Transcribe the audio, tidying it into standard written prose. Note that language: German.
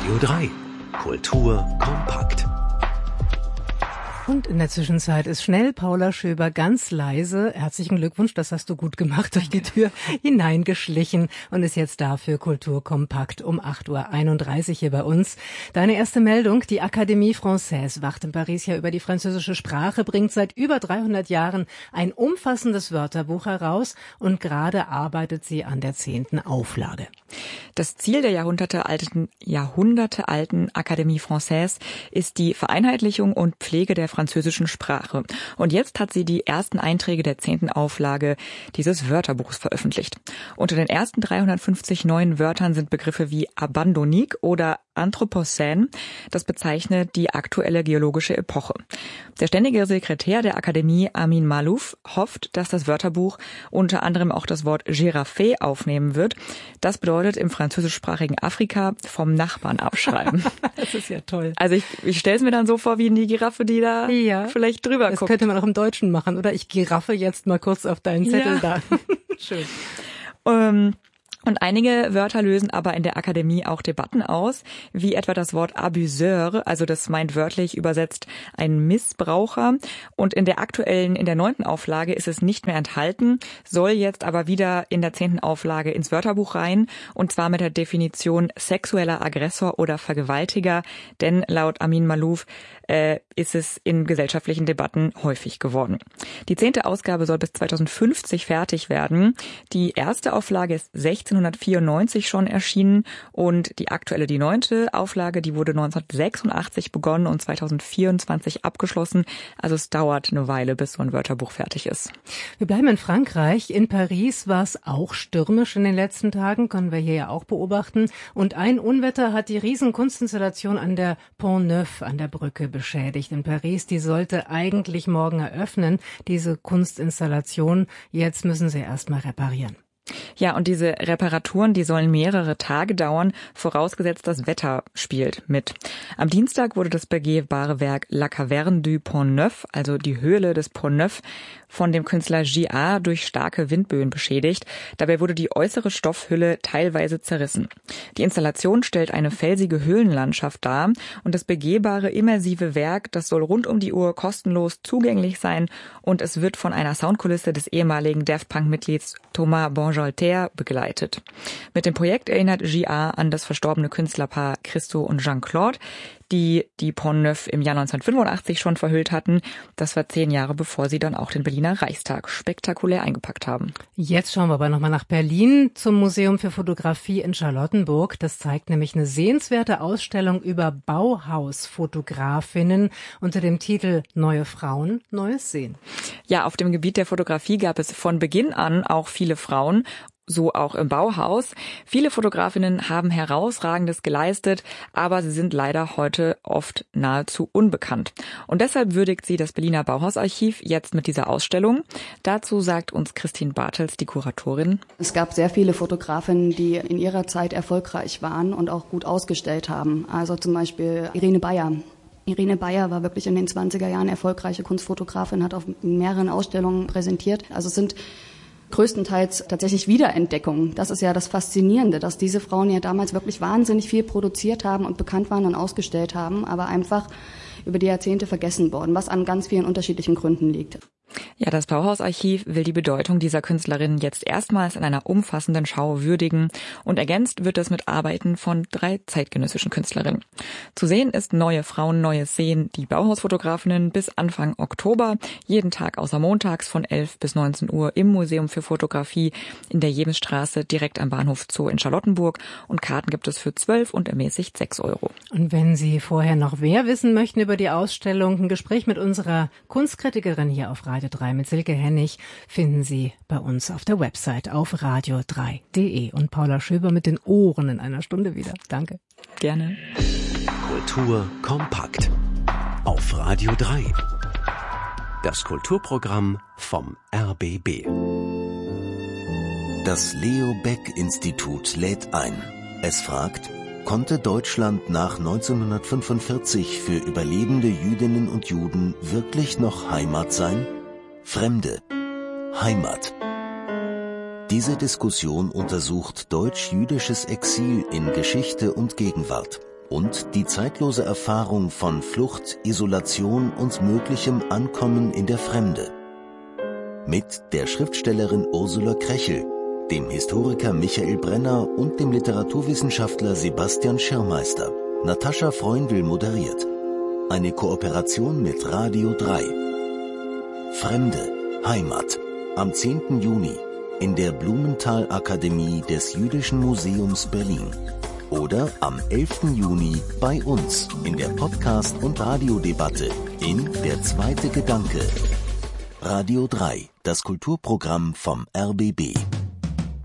Radio 3. Kultur kompakt. Und in der Zwischenzeit ist schnell Paula Schöber ganz leise. Herzlichen Glückwunsch, das hast du gut gemacht, durch die Tür hineingeschlichen und ist jetzt da für Kultur kompakt um 8.31 Uhr hier bei uns. Deine erste Meldung, die Académie Française wacht in Paris ja über die französische Sprache, bringt seit über 300 Jahren ein umfassendes Wörterbuch heraus und gerade arbeitet sie an der 10. Auflage. Das Ziel der jahrhundertealten Académie Française ist die Vereinheitlichung und Pflege der französischen Sprache. Und jetzt hat sie die ersten Einträge der 10. Auflage dieses Wörterbuchs veröffentlicht. Unter den ersten 350 neuen Wörtern sind Begriffe wie Abandonique oder Anthropocän. Das bezeichnet die aktuelle geologische Epoche. Der ständige Sekretär der Akademie, Amin Maalouf, hofft, dass das Wörterbuch unter anderem auch das Wort Giraffé aufnehmen wird. Das bedeutet im französischsprachigen Afrika vom Nachbarn abschreiben. Das ist ja toll. Also ich stelle es mir dann so vor, wie die Giraffe, die da vielleicht drüber guckt. Das könnte man auch im Deutschen machen, oder? Ich giraffe jetzt mal kurz auf deinen Zettel da. Schön. Und einige Wörter lösen aber in der Akademie auch Debatten aus, wie etwa das Wort Abuseur, also das meint wörtlich übersetzt ein Missbraucher. Und in der 9. Auflage ist es nicht mehr enthalten, soll jetzt aber wieder in der 10. Auflage ins Wörterbuch rein, und zwar mit der Definition sexueller Aggressor oder Vergewaltiger, denn laut Amin Maalouf ist es in gesellschaftlichen Debatten häufig geworden. Die 10. Ausgabe soll bis 2050 fertig werden. Die erste Auflage ist 1694 schon erschienen und die aktuelle, die 9. Auflage, die wurde 1986 begonnen und 2024 abgeschlossen. Also es dauert eine Weile, bis so ein Wörterbuch fertig ist. Wir bleiben in Frankreich. In Paris war es auch stürmisch in den letzten Tagen, können wir hier ja auch beobachten. Und ein Unwetter hat die riesen Kunstinstallation an der Pont Neuf, an der Brücke, beschädigt in Paris. Die sollte eigentlich morgen eröffnen, diese Kunstinstallation. Jetzt müssen sie erst mal reparieren. Ja, und diese Reparaturen, die sollen mehrere Tage dauern, vorausgesetzt das Wetter spielt mit. Am Dienstag wurde das begehbare Werk La Caverne du Pont Neuf, also die Höhle des Pont Neuf, von dem Künstler J.A. durch starke Windböen beschädigt. Dabei wurde die äußere Stoffhülle teilweise zerrissen. Die Installation stellt eine felsige Höhlenlandschaft dar und das begehbare, immersive Werk, das soll rund um die Uhr kostenlos zugänglich sein und es wird von einer Soundkulisse des ehemaligen Daft Punk-Mitglieds Thomas Bangalter begleitet. Mit dem Projekt erinnert J.A. an das verstorbene Künstlerpaar Christo und Jean-Claude, die Pont Neuf im Jahr 1985 schon verhüllt hatten. Das war 10 Jahre, bevor sie dann auch den Berliner Reichstag spektakulär eingepackt haben. Jetzt schauen wir aber nochmal nach Berlin zum Museum für Fotografie in Charlottenburg. Das zeigt nämlich eine sehenswerte Ausstellung über Bauhausfotografinnen unter dem Titel Neue Frauen, neues Sehen. Ja, auf dem Gebiet der Fotografie gab es von Beginn an auch viele Frauen. So auch im Bauhaus. Viele Fotografinnen haben Herausragendes geleistet, aber sie sind leider heute oft nahezu unbekannt. Und deshalb würdigt sie das Berliner Bauhausarchiv jetzt mit dieser Ausstellung. Dazu sagt uns Christine Bartels, die Kuratorin. Es gab sehr viele Fotografinnen, die in ihrer Zeit erfolgreich waren und auch gut ausgestellt haben. Also zum Beispiel Irene Beyer. Irene Beyer war wirklich in den 20er Jahren erfolgreiche Kunstfotografin, hat auf mehreren Ausstellungen präsentiert. Also es sind größtenteils tatsächlich Wiederentdeckungen. Das ist ja das Faszinierende, dass diese Frauen ja damals wirklich wahnsinnig viel produziert haben und bekannt waren und ausgestellt haben, aber einfach über die Jahrzehnte vergessen worden, was an ganz vielen unterschiedlichen Gründen liegt. Ja, das Bauhausarchiv will die Bedeutung dieser Künstlerinnen jetzt erstmals in einer umfassenden Schau würdigen und ergänzt wird es mit Arbeiten von 3 zeitgenössischen Künstlerinnen. Zu sehen ist Neue Frauen, neues Sehen, die Bauhausfotografinnen bis Anfang Oktober, jeden Tag außer montags von 11 bis 19 Uhr im Museum für Fotografie in der Jebensstraße direkt am Bahnhof Zoo in Charlottenburg und Karten gibt es für 12 und ermäßigt 6 Euro. Und wenn Sie vorher noch mehr wissen möchten über die Ausstellung, ein Gespräch mit unserer Kunstkritikerin hier auf Radio 3 mit Silke Hennig finden Sie bei uns auf der Website auf radio3.de. Und Paula Schöber mit den Ohren in einer Stunde wieder. Danke. Gerne. Kultur kompakt. Auf Radio 3. Das Kulturprogramm vom RBB. Das Leo Baeck Institut lädt ein. Es fragt: Konnte Deutschland nach 1945 für überlebende Jüdinnen und Juden wirklich noch Heimat sein? Fremde. Heimat. Diese Diskussion untersucht deutsch-jüdisches Exil in Geschichte und Gegenwart. und die zeitlose Erfahrung von Flucht, Isolation und möglichem Ankommen in der Fremde. Mit der Schriftstellerin Ursula Krechel, dem Historiker Michael Brenner und dem Literaturwissenschaftler Sebastian Schirmeister. Natascha Freundl moderiert. Eine Kooperation mit Radio 3. Fremde, Heimat. Am 10. Juni in der Blumenthal-Akademie des Jüdischen Museums Berlin. Oder am 11. Juni bei uns in der Podcast- und Radiodebatte in Der zweite Gedanke. Radio 3, das Kulturprogramm vom RBB.